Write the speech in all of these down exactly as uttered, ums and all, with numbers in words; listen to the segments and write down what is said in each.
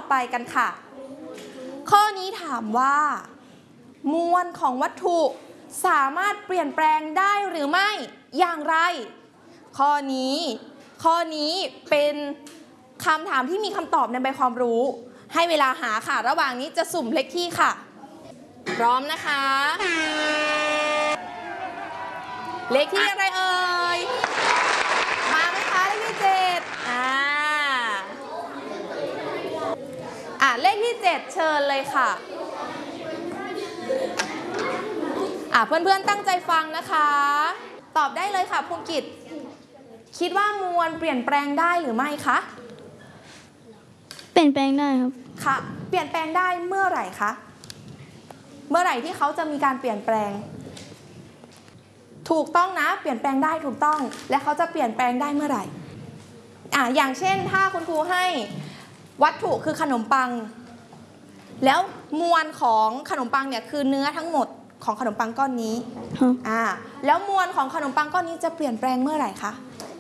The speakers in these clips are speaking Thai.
อไปกันค่ะข้อนี้ถามว่ามวลของวัตถุสามารถเปลี่ยนแปลงได้หรือไม่อย่างไรข้อนี้ข้อนี้เป็นคำถามที่มีคำตอบในใบความรู้ให้เวลาหาค่ะระหว่างนี้จะสุ่มเลขที่ค่ะพร้อมนะคะเลขที่อะไรเอ่ยมาไหมคะเลขที่เจ็ดอ่าอ่ะเลขที่เจ็ดเชิญเลยค่ะอ่ะเพื่อนๆตั้งใจฟังนะคะตอบได้เลยค่ะภูกิจคิดว่ามวลเปลี่ยนแปลงได้หรือไม่คะเปลี่ยนแปลงได้ครับค่ะเปลี่ยนแปลงได้เมื่อไหร่คะเมื่อไหร่ที่เขาจะมีการเปลี่ยนแปลงถูกต้องนะเปลี่ยนแปลงได้ถูกต้องและเขาจะเปลี่ยนแปลงได้เมื่อไหร่อ่ะอย่างเช่นถ้าคุณครูให้วัตถุคือขนมปังแล้วมวลของขนมปังเนี่ยคือเนื้อทั้งหมดของขนมปังก้อนนี้อ่าแล้วมวลของขนมปังก้อนนี้จะเปลี่ยนแปลงเมื่อไหร่คะ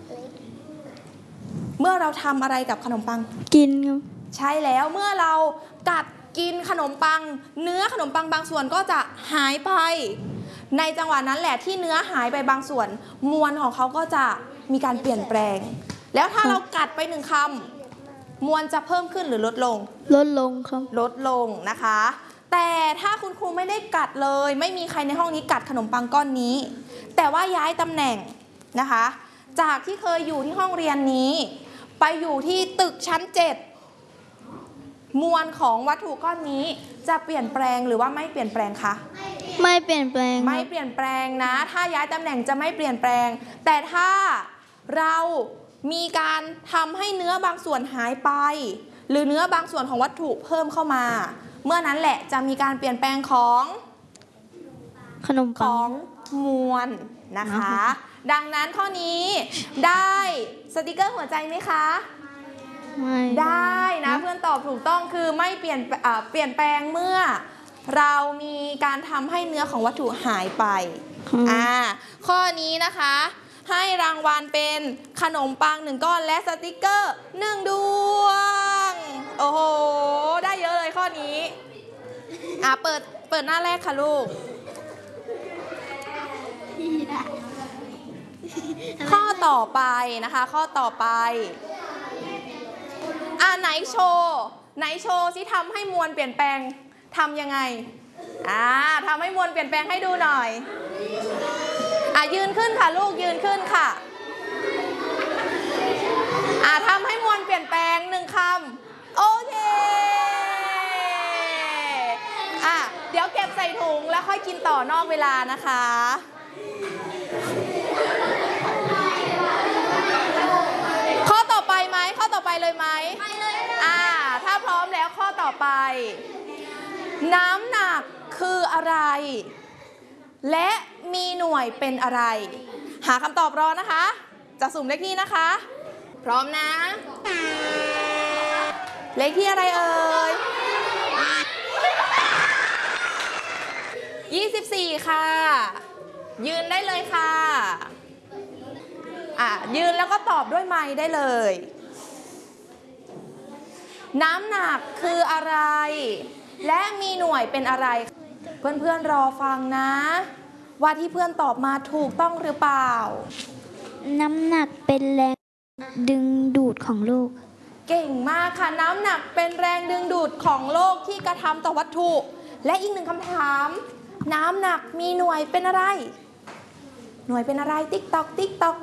เมื่อเราทำอะไรกับขนมปังกินครับใช่แล้วเมื่อเรากัดกินขนมปังเนื้อขนมปังบางส่วนก็จะหายไปในจังหวะนั้นแหละที่เนื้อหายไปบางส่วนมวลของเขาก็จะมีการเปลี่ยนแปลงแล้วถ้าเรากัดไปหนึ่งคำมวลจะเพิ่มขึ้นหรือลดลงลดลงครับลดลงนะคะแต่ถ้าคุณครูไม่ได้กัดเลยไม่มีใครในห้องนี้กัดขนมปังก้อนนี้แต่ว่าย้ายตำแหน่งนะคะจากที่เคยอยู่ที่ห้องเรียนนี้ไปอยู่ที่ตึกชั้นเจ็ดมวลของวัตถุก้อนนี้จะเปลี่ยนแปลงหรือว่าไม่เปลี่ยนแปลงคะไม่เปลี่ยนแปลงไม่เปลี่ยนแปลงนะถ้าย้ายตำแหน่งจะไม่เปลี่ยนแปลงแต่ถ้าเรามีการทำให้เนื้อบางส่วนหายไปหรือเนื้อบางส่วนของวัตถุเพิ่มเข้ามาเมื่อนั้นแหละจะมีการเปลี่ยนแปลงของขนมปังของมวลนะคะดังนั้นข้อนี้ได้สติกเกอร์หัวใจไหมคะไม่ได้นะเพื่อนตอบถูกต้องคือไม่เปลี่ยนเปลี่ยนแปลงเมื่อเรามีการทำให้เนื้อของวัตถุหายไปอ่าข้อนี้นะคะให้รางวัลเป็นขนมปังหนึ่งก้อนและสติกเกอร์หนึ่งดวงโอ้โหได้เยอะเลยข้อนี้อ่าเปิดเปิดหน้าแรกค่ะลูกข้อต่อไปนะคะข้อต่อไปอ่าไหนโชว์ไหนโชว์ที่ทำให้มวลเปลี่ยนแปลงทำยังไงอ่าทำให้มวลเปลี่ยนแปลงให้ดูหน่อยอ่ายืนขึ้นค่ะลูกยืนขึ้นค่ะอ่าทำให้มวลเปลี่ยนแปลงหนึ่งคำโอเคอ่ะเดี๋ยวเก็บใส่ถุงแล้วค่อยกินต่อนอกเวลานะคะข้อต่อไปไหมข้อต่อไปเลยไหมไปเลยอ่าถ้าพร้อมแล้วข้อต่อไปน้ำหนักคืออะไรและมีหน่วยเป็นอะไรหาคำตอบรอนะคะจะสุ่มเลขที่นะคะพร้อมนะเลขที่อะไรเอ่ยยี่สิบสี่ค่ะยืนได้เลยค่ะอ่ะยืนแล้วก็ตอบด้วยไมค์ได้เลยน้ำหนักคืออะไรและมีหน่วยเป็นอะไรเพื่อนๆรอฟังนะว่าที่เพื่อนตอบมาถูกต้องหรือเปล่าน้ำหนักเป็นแรงดึงดูดของโลกเก่งมากค่ะน้ำหนักเป็นแรงดึงดูดของโลกที่กระทำต่อวัตถุและอีกหนึ่งคำถามน้ำหนักมีหน่วยเป็นอะไรหน่วยเป็นอะไรติ๊กตอกติ๊กตอก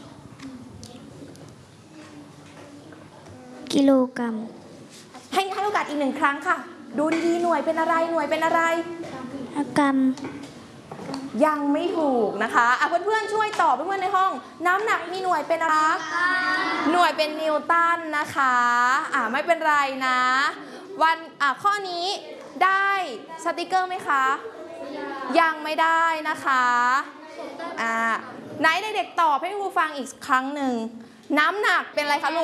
กิโลกรัมให้ให้โอกาสอีกหนึ่งครั้งค่ะดูดีๆหน่วยเป็นอะไรหน่วยเป็นอะไรกรัมยังไม่ถูกนะคะอ่ะเพื่อนๆช่วยตอบเพื่อนๆในห้องน้ำหนักมีหน่วยเป็นอะไรหน่วยเป็นนิวตันนะคะอ่ะไม่เป็นไรนะวันอ่ะข้อนี้ได้สติกเกอร์ไหมคะยังไม่ได้นะคะอ่าไหนเด็กๆตอบให้ครูฟังอีกครั้งหนึ่งน้ำหนักเป็นอะไรคะลูก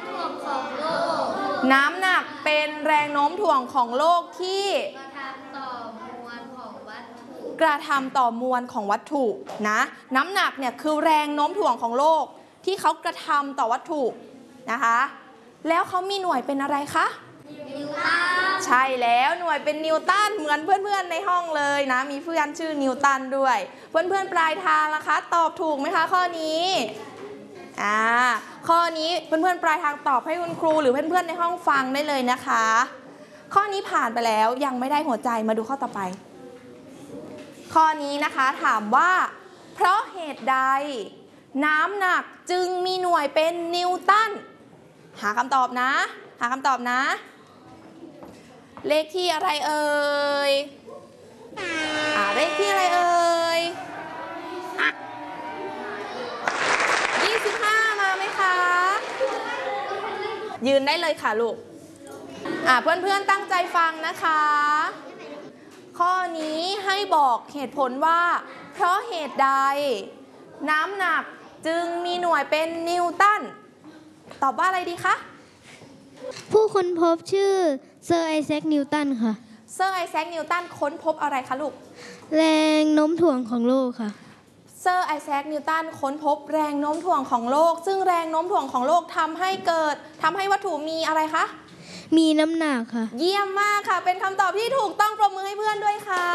น้ำหนักเป็นแรงโน้มถ่วงของโลกที่กระทำต่อมวลของวัตถุนะน้ำหนักเนี่ยคือแรงโน้มถ่วงของโลกที่เขากระทำต่อวัตถุนะคะแล้วเขามีหน่วยเป็นอะไรคะนิวตันใช่แล้วหน่วยเป็นนิวตันเหมือนเพื่อนๆในห้องเลยนะมีเพื่อนชื่อนิวตันด้วยเพื่อนๆปลายทางล่ะคะตอบถูกไหมคะข้อนี้อ่าข้อนี้เพื่อนๆปลายทางตอบให้คุณครูหรือเพื่อนๆในห้องฟังได้เลยนะคะข้อนี้ผ่านไปแล้วยังไม่ได้หัวใจมาดูข้อต่อไปข้อนี้นะคะถามว่าเพราะเหตุใดน้ำหนักจึงมีหน่วยเป็นนิวตันหาคำตอบนะหาคำตอบนะเลขที่อะไรเอ่ยอ่าเลขที่อะไรเอ่ยยี่สิบห้ามาไหมคะยืนได้เลยค่ะลูกอ่าเพื่อนๆตั้งใจฟังนะคะข้อนี้ให้บอกเหตุผลว่าเพราะเหตุใดน้ำหนักจึงมีหน่วยเป็นนิวตันตอบว่าอะไรดีคะผู้ค้นพบชื่อเซอร์ไอแซคนิวตันค่ะเซอร์ไอแซคนิวตันค้นพบอะไรคะลูกแรงโน้มถ่วงของโลกค่ะเซอร์ไอแซคนิวตันค้นพบแรงโน้มถ่วงของโลกซึ่งแรงโน้มถ่วงของโลกทำให้เกิดทำให้วัตถุมีอะไรคะมีน้ำหนักค่ะเยี่ยมมากค่ะเป็นคำตอบที่ถูกต้องปรบมือให้เพื่อนด้วยค่ะ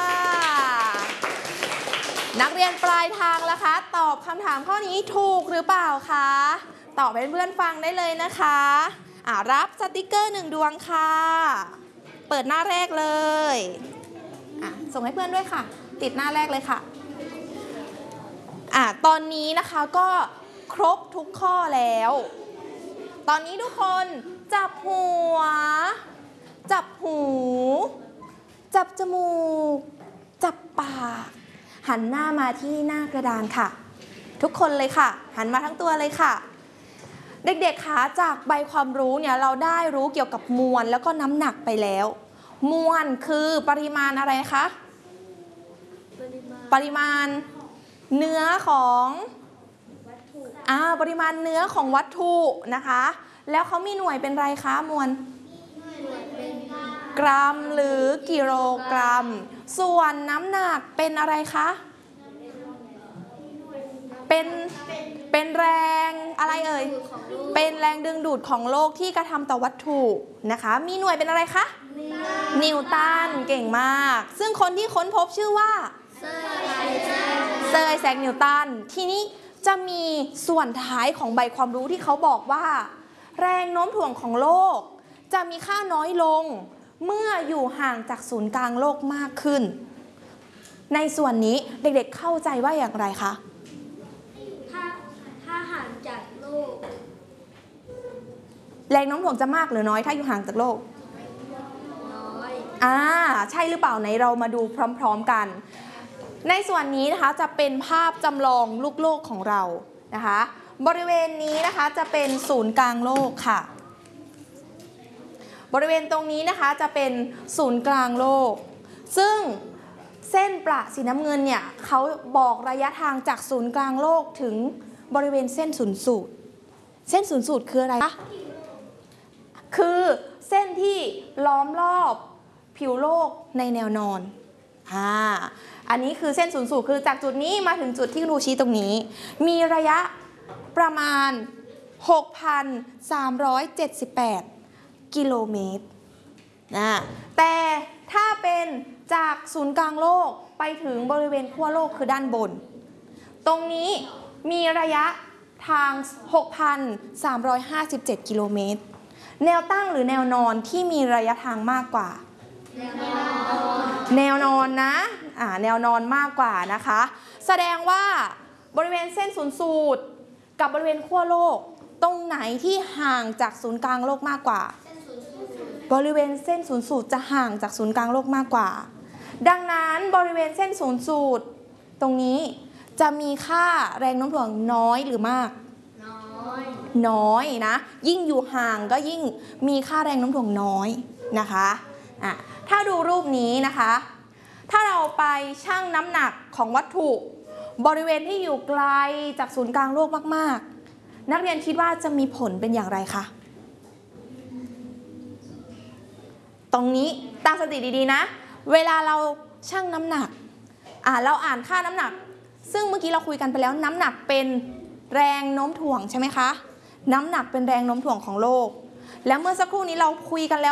นักเรียนปลายทางล่ะคะตอบคำถามข้อนี้ถูกหรือเปล่าคะตอบให้เพื่อนฟังได้เลยนะคะอ่ารับสติกเกอร์หนึ่งดวงค่ะเปิดหน้าแรกเลยอ่ะส่งให้เพื่อนด้วยค่ะติดหน้าแรกเลยค่ะอ่ะตอนนี้นะคะก็ครบทุกข้อแล้วตอนนี้ทุกคนจับหัวจับหูจับจมูกจับปากหันหน้ามาที่หน้ากระดานค่ะทุกคนเลยค่ะหันมาทั้งตัวเลยค่ะเด็กๆคะจากใบความรู้เนี่ยเราได้รู้เกี่ยวกับมวลแล้วก็น้ำหนักไปแล้วมวลคือปริมาณอะไรคะปริมาณเนื้อของอ่าปริมาณเนื้อของวัตถุนะคะแล้วเขามีหน่วยเป็นไรคะมวลกรัมหรือกิโลกรัมส่วนน้ำหนักเป็นอะไรคะเป็นเป็นแรงอะไรเอ่ยเป็นแรงดึงดูดของโลกที่กระทำต่อวัตถุนะคะมีหน่วยเป็นอะไรคะนิวตันเก่งมากซึ่งคนที่ค้นพบชื่อว่าเซอร์ไอแซคนิวตันทีนี้จะมีส่วนท้ายของใบความรู้ที่เขาบอกว่าแรงโน้มถ่วงของโลกจะมีค่าน้อยลงเมื่ออยู่ห่างจากศูนย์กลางโลกมากขึ้นในส่วนนี้เด็กๆเข้าใจว่าอย่างไรคะถ้าถ้าห่างจากโลกแรงโน้มถ่วงจะมากหรือน้อยถ้าอยู่ห่างจากโลกน้อยอ่าใช่หรือเปล่าไหนเรามาดูพร้อมๆกันในส่วนนี้นะคะจะเป็นภาพจำลองลูกโลกของเรานะคะบริเวณนี้นะคะจะเป็นศูนย์กลางโลกค่ะบริเวณตรงนี้นะคะจะเป็นศูนย์กลางโลกซึ่งเส้นประสีน้ำเงินเนี่ยเขาบอกระยะทางจากศูนย์กลางโลกถึงบริเวณเส้นศูนย์สูตรเส้นศูนย์สูตรคืออะไรคะคือเส้นที่ล้อมรอบผิวโลกในแนวนอนอ่าอันนี้คือเส้นศูนย์สูตรคือจากจุดนี้มาถึงจุดที่ครูชี้ตรงนี้มีระยะประมาณ หกพันสามร้อยเจ็ดสิบแปด กิโลเมตรนะแต่ถ้าเป็นจากศูนย์กลางโลกไปถึงบริเวณขั้วโลกคือด้านบนตรงนี้มีระยะทาง หกพันสามร้อยห้าสิบเจ็ด กิโลเมตรแนวตั้งหรือแนวนอนที่มีระยะทางมากกว่าแนวนอนนะอ่าแนวนอนมากกว่านะคะแสดงว่าบริเวณเส้นศูนย์สูตรกับบริเวณขั้วโลกตรงไหนที่ห่างจากศูนย์กลางโลกมากกว่าบริเวณเส้นศูนย์สูตรจะห่างจากศูนย์กลางโลกมากกว่าดังนั้นบริเวณเส้นศูนย์สูตรตรงนี้จะมีค่าแรงโน้มถ่วงน้อยหรือมากน้อยน้อยนะยิ่งอยู่ห่างก็ยิ่งมีค่าแรงโน้มถ่วงน้อยนะคะอ่ะถ้าดูรูปนี้นะคะถ้าเราไปชั่งน้ำหนักของวัตถุบริเวณที่อยู่ไกลจากศูนย์กลางโลกมากๆนักเรียนคิดว่าจะมีผลเป็นอย่างไรคะตรงนี้ตั้งสติดีๆนะเวลาเราชั่งน้ำหนักอ่าเราอ่านค่าน้ำหนักซึ่งเมื่อกี้เราคุยกันไปแล้วน้ำหนักเป็นแรงโน้มถ่วงใช่ไหมคะน้ำหนักเป็นแรงโน้มถ่วงของโลกแล้วเมื่อสักครู่นี้เราคุยกันแล้ว